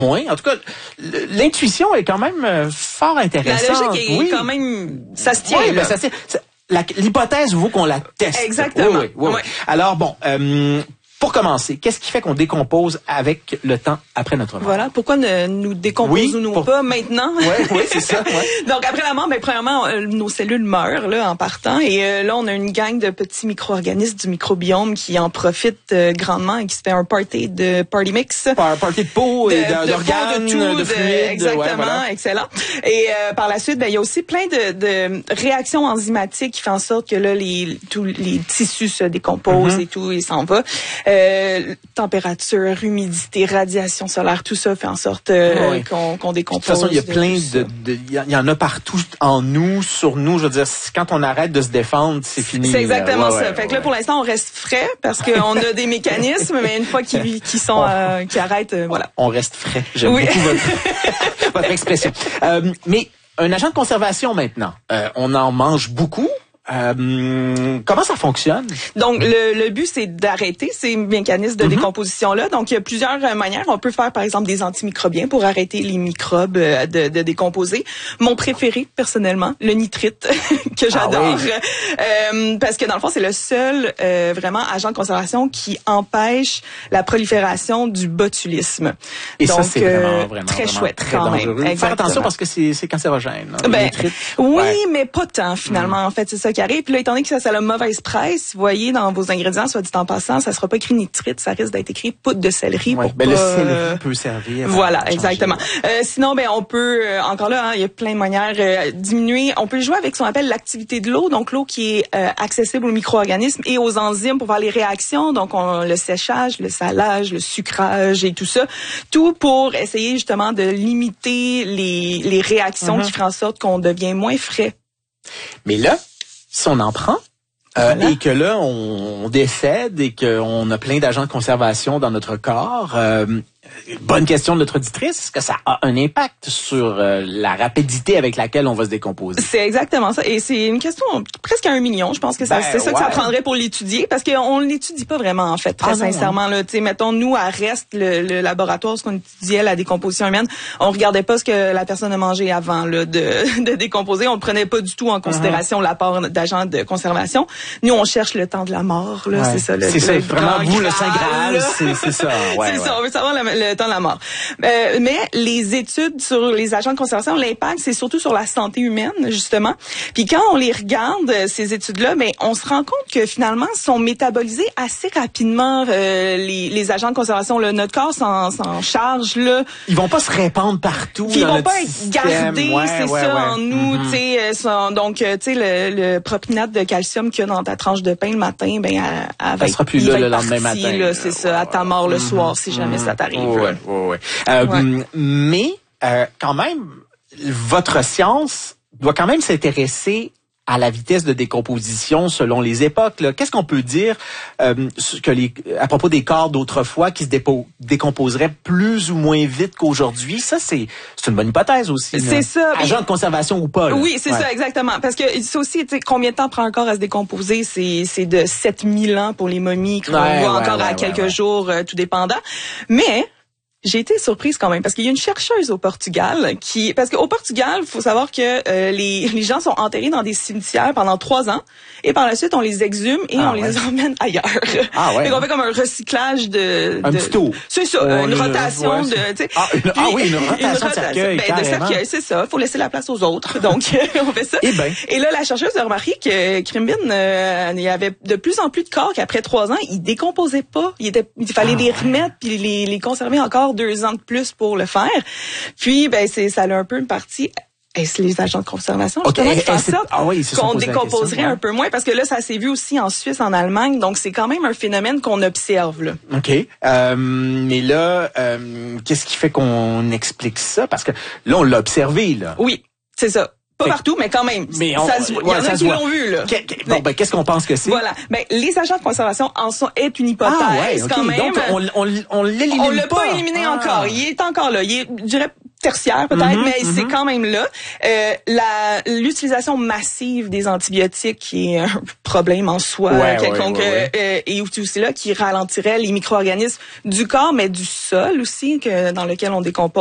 moins. En tout cas, l'intuition est quand même fort intéressante. La logique est quand même, ça se tient. Oui, ben, l'hypothèse vaut qu'on la teste. Exactement. Oui. Alors bon, pour commencer, qu'est-ce qui fait qu'on décompose avec le temps après notre mort? Voilà, pourquoi ne nous décomposons-nous pas maintenant? Oui, c'est ça. Ouais. Donc après la mort, premièrement, nos cellules meurent là en partant et là on a une gang de petits micro-organismes du microbiome qui en profitent grandement et qui se fait un party mix. Party de peau et d'organes, de fluides. Exactement, excellent. Et par la suite, il y a aussi plein de réactions enzymatiques qui font en sorte que là tous les tissus se décomposent et tout et s'en va. Température, humidité, radiation solaire, tout ça fait en sorte qu'on décompose. De toute façon, il y a plein il y en a partout en nous, sur nous. Je veux dire, quand on arrête de se défendre, c'est fini. C'est exactement ça. Fait que là, pour l'instant, on reste frais parce qu'on a des mécanismes, mais une fois qu'ils arrêtent, voilà. On reste frais. J'aime beaucoup votre expression. Mais un agent de conservation maintenant, on en mange beaucoup. Comment ça fonctionne? Donc, le but, c'est d'arrêter ces mécanismes de décomposition-là. Donc, il y a plusieurs manières. On peut faire, par exemple, des antimicrobiens pour arrêter les microbes de décomposer. Mon préféré, personnellement, le nitrite, que j'adore. Parce que, dans le fond, c'est le seul vraiment agent de conservation qui empêche la prolifération du botulisme. Et donc, ça, c'est vraiment très chouette, très quand dangereux. même. Faire attention parce que c'est cancérogène. Le nitrite. Oui, mais pas tant, finalement. En fait, c'est ça qui arrive. Puis là, étant donné que ça a la mauvaise presse, vous voyez, dans vos ingrédients, soit dit en passant, ça sera pas écrit nitrite, ça risque d'être écrit poudre de céleri. Ouais, le céleri peut servir. Voilà, exactement. Sinon, on peut, encore là, il y a plein de manières, diminuer. On peut jouer avec ce qu'on appelle l'activité de l'eau, donc l'eau qui est accessible aux micro-organismes et aux enzymes pour faire les réactions, donc le séchage, le salage, le sucrage et tout ça. Tout pour essayer justement de limiter les réactions qui feraient en sorte qu'on devient moins frais. Mais là, si on en prend, et que là, on décède et qu'on a plein d'agents de conservation dans notre corps, bonne question de notre auditrice, est-ce que ça a un impact sur la rapidité avec laquelle on va se décomposer? C'est exactement ça. Et c'est une question presque à 1 million. Je pense que c'est ça que ça prendrait pour l'étudier, parce qu'on ne l'étudie pas vraiment, en fait, très sincèrement. Là, mettons, nous, à Rest, le laboratoire, ce qu'on étudiait, la décomposition humaine, on regardait pas ce que la personne a mangé avant là, de décomposer. On ne prenait pas du tout en considération l'apport d'agents de conservation. Nous, on cherche le temps de la mort. Là, c'est ça. C'est ça, vraiment, vous, le Saint Graal, c'est ça. C'est ça, on veut savoir le temps de la mort. Mais les études sur les agents de conservation, l'impact, c'est surtout sur la santé humaine, justement. Puis quand on les regarde, ces études-là, on se rend compte que finalement, sont métabolisés assez rapidement, les agents de conservation. Là, notre corps s'en charge. Là. Ils vont pas se répandre partout. Puis ils vont pas être gardés, en nous. Donc, tu sais, le propionate de calcium qu'il y a dans ta tranche de pain le matin, ça sera plus là le lendemain matin. Là, c'est ça, à ta mort le soir, si jamais ça t'arrive. Mais quand même, votre science doit quand même s'intéresser à la vitesse de décomposition selon les époques. Là. Qu'est-ce qu'on peut dire à propos des corps d'autrefois qui se décomposeraient plus ou moins vite qu'aujourd'hui? Ça, c'est une bonne hypothèse aussi. C'est ça. Agent de conservation ou pas. Là. Oui, c'est ça, exactement. Parce que c'est aussi, tu sais, combien de temps prend un corps à se décomposer? C'est de 7000 ans pour les momies qu'on voit encore à quelques jours, tout dépendant. Mais j'ai été surprise quand même parce qu'il y a une chercheuse au Portugal parce qu'au Portugal, il faut savoir que les gens sont enterrés dans des cimetières pendant 3 ans et par la suite on les exhume et on les emmène ailleurs. Donc on fait comme un recyclage un petit tour. C'est ça, une rotation de une rotation de cercueil, de cercueil, c'est ça, faut laisser la place aux autres. Donc on fait ça. Et là la chercheuse a remarqué que Crimbin, il y avait de plus en plus de corps qu'après 3 ans, ils décomposaient pas, il fallait les remettre puis les conserver encore 2 ans de plus pour le faire. Puis, ça a un peu une partie. Est-ce les agents de conservation qui font ça qu'on décomposerait un peu moins? Parce que là, ça s'est vu aussi en Suisse, en Allemagne. Donc, c'est quand même un phénomène qu'on observe. Là. OK. Mais là, qu'est-ce qui fait qu'on explique ça? Parce que là, on l'a observé. Là. Oui, c'est ça. Pas partout, mais quand même. Mais il y en a qui l'ont vu, là. Qu'est-ce qu'on pense que c'est? Voilà. Les agents de conservation est une hypothèse, quand même. Donc, on l'élimine pas. On l'a pas éliminé encore. Il est encore là. Je dirais tertiaire peut-être, mais c'est quand même là. L'utilisation massive des antibiotiques qui est un problème en soi, et aussi là qui ralentirait les micro-organismes du corps, mais du sol aussi, dans lequel on décompose